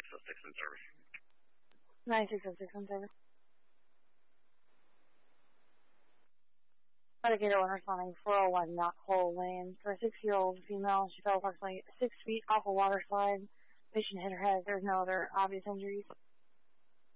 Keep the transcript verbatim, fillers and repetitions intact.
six oh six in service. nine six oh six in service. Medicaid owner responding four oh one Knock Hole Lane. For a six-year-old female, she fell approximately six feet off a water slide. Patient hit her head. There's no other obvious injuries.